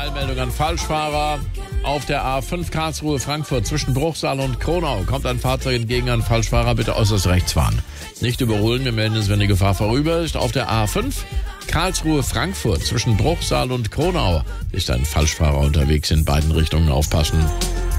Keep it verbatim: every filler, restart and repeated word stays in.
Meldung an Falschfahrer. Auf der A fünf Karlsruhe-Frankfurt zwischen Bruchsal und Kronau kommt ein Fahrzeug entgegen an Falschfahrer. Bitte äußerst rechts fahren. Nicht überholen, wir melden es, wenn die Gefahr vorüber ist. Auf der A fünf Karlsruhe-Frankfurt zwischen Bruchsal und Kronau ist ein Falschfahrer unterwegs, in beiden Richtungen aufpassen.